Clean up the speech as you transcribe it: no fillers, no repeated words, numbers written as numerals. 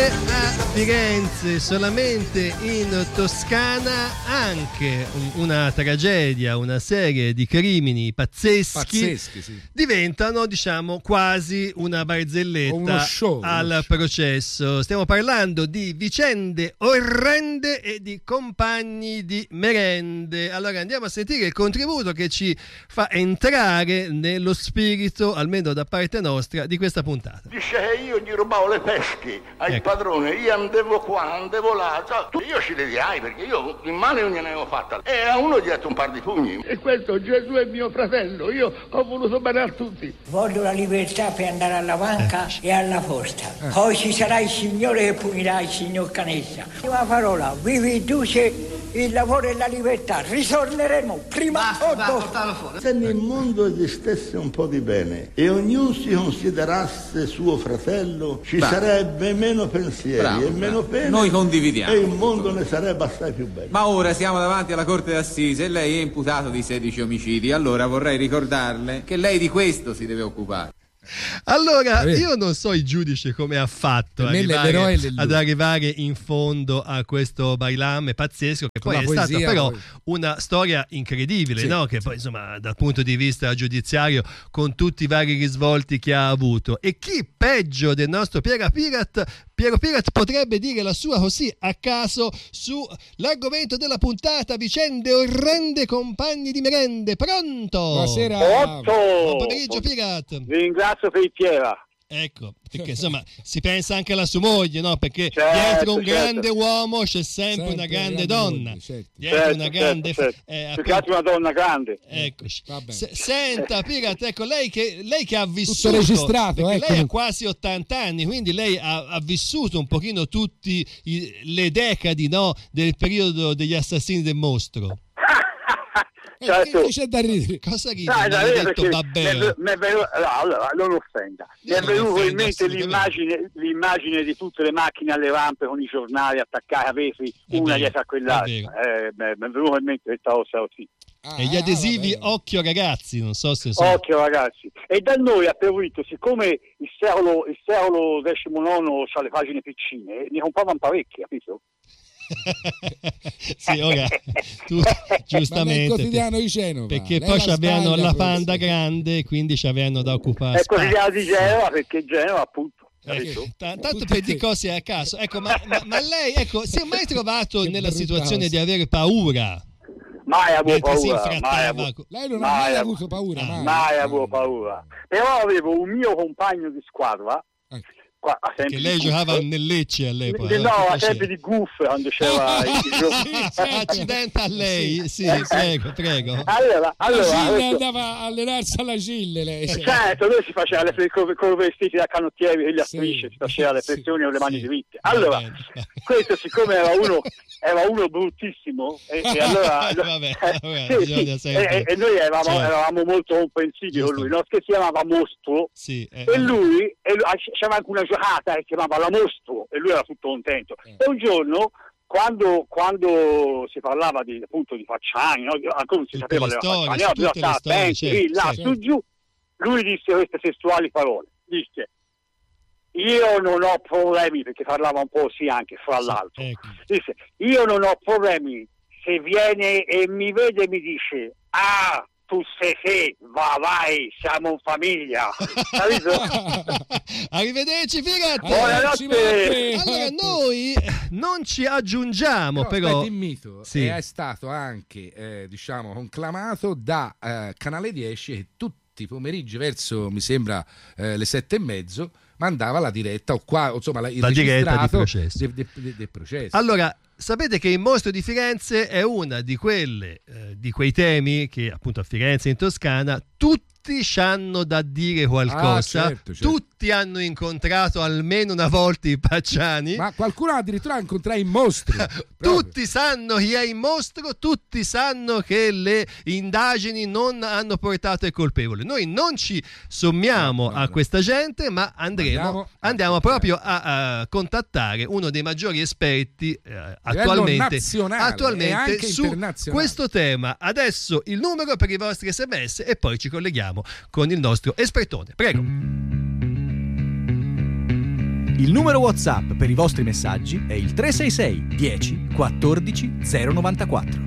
a Firenze, solamente in Toscana, anche una tragedia, una serie di crimini pazzeschi sì. diventano, diciamo, quasi una barzelletta uno show. Processo. Stiamo parlando di vicende orrende e di compagni di merende. Allora andiamo a sentire il contributo che ci fa entrare nello spirito, almeno da parte nostra, di questa puntata. Dice che io gli rubavo le pesche al padrone, io andavo qua, andavo là, io ci leviai perché io in mano non gliene avevo fatta, e a uno gli ho dato un par di pugni. E questo Gesù è mio fratello, io ho voluto bene a tutti. Voglio la libertà per andare alla banca e alla posta. Poi ci sarà il Signore che punirà il signor Canessa. Prima parola, vi riduce il lavoro e la libertà. Ritorneremo prima o dopo. Se nel mondo esistesse un po' di bene e ognuno si considerasse suo fratello, ci sarebbe meno pensieri e meno pene. Noi condividiamo. E il mondo ne sarebbe assai più bello. Ma ora siamo davanti alla Corte d'Assise e lei è imputato di 16 omicidi. Allora vorrei ricordarle che lei di questo si deve occupare. Allora, io non so il giudice come ha fatto ad arrivare in fondo a questo bailam pazzesco, che poi è stata però una storia incredibile, no? Che poi insomma dal punto di vista giudiziario, con tutti i vari risvolti che ha avuto, e chi peggio del nostro Piero Pirat potrebbe dire la sua così a caso sull'argomento della puntata: vicende orrende, compagni di merende. Pronto? Buonasera. Buon pomeriggio, Pirat. Vi ringrazio per il Piera. Ecco, perché insomma si pensa anche alla sua moglie, no? Perché dietro un grande uomo c'è sempre una grande donna. Dietro una grande una donna grande. Eccoci. Senta, Pirat, ecco, lei che ha vissuto, tutto registrato, lei ha quasi 80 anni, quindi lei ha vissuto un pochino tutte le decadi, no, del periodo degli assassini del mostro. Certo. Che c'è da ridere? Cosa ride? Allora, non offenda. Mi è venuto in mente l'immagine di tutte le macchine alle rampe con i giornali attaccati a vetri, una dietro a quell'altra. Mi è venuto in mente questa cosa così. E gli adesivi Occhio Ragazzi, non so se sono... Occhio Ragazzi. E da noi a Peruito, siccome il secolo XIX ha le pagine piccine, ne compravano parecchi, capito? Sì, ora tu giustamente, il quotidiano di Genova, perché poi c'avevano la Panda grande, quindi c'avevano da occupare. È il quotidiano di Genova, perché Genova appunto. Tanto per dire cose a caso, ecco, ma lei, ecco, si è mai trovato nella situazione di avere paura? Mai avuto paura. Lei non ha mai avuto paura? Mai avuto paura. Però avevo un mio compagno di squadra. Che lei giocava nel Lecce all'epoca. No, a tempi di Guff, quando c'era accidente a lei. Sì, prego. Allora andava a allenarsi alla Gille, lei. Certo, lui si faceva con i vestiti da canottieri e gli attrici, si faceva le flessioni con le mani dritte. Allora, questo siccome era uno bruttissimo, e allora e noi eravamo molto comprensivi con lui, no? Che si chiamava Mostro, e lui c'era anche una giocata che chiamava la Mostro, e lui era tutto contento. E un giorno, quando si parlava appunto di Facciani, no? Ancora non si sapeva le Facciani, su giù, lui disse queste testuali parole, disse: io non ho problemi, perché parlava un po' sì anche fra l'altro, disse: io non ho problemi se viene e mi vede e mi dice: tu sei vai, siamo in famiglia. Arrivederci, Pirat. Buonanotte. Allora noi non ci aggiungiamo, però il mito è stato anche conclamato da Canale 10, e tutti i pomeriggi verso, mi sembra, le 7:30 mandava la diretta o qua, insomma, il registrato del processo. Allora, sapete che il Mostro di Firenze è una di quei temi che appunto a Firenze, in Toscana, tutti hanno da dire qualcosa. Certo. Tutti hanno incontrato almeno una volta i Pacciani, ma qualcuno addirittura incontrò il mostro. Tutti sanno chi è il mostro, tutti sanno che le indagini non hanno portato ai colpevoli. Noi non ci sommiamo a questa gente, ma andiamo proprio a contattare uno dei maggiori esperti attualmente su questo tema. Adesso il numero per i vostri SMS e poi ci colleghiamo con il nostro espertone. Prego. Il numero WhatsApp per i vostri messaggi è il 366 10 14 094.